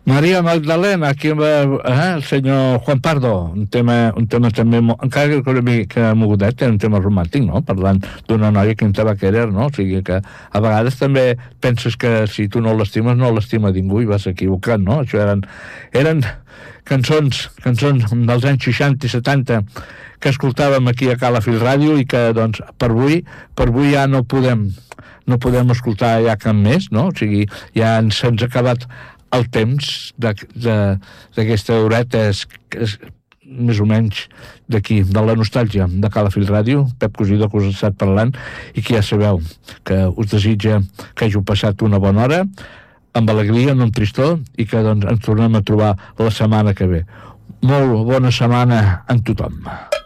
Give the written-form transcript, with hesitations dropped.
Maria Magdalena, aquí el senyor Juan Pardo, un tema també, encara que una mica mogudet, un tema romàntic, no? Parlant d'una noia que intentava querer, no? O sigui que a vegades també penses que si tu no l'estimes, no l'estima ningú i vas equivocant, no? Això eren cançons dels anys 60 i 70 que escoltàvem aquí a Calafell Ràdio i que, doncs, per avui ja no podem escoltar ja cap més, no? O sigui, ja se'ns ha acabat el temps d'aquesta horeta és més o menys d'aquí, de la nostàlgia de Calafell Ràdio, Pep Cosidó que us ha estat parlant i que ja sabeu que us desitja que hàgiu passat una bona hora amb alegria, no amb tristor i que doncs ens tornem a trobar la setmana que ve. Molt bona setmana a tothom.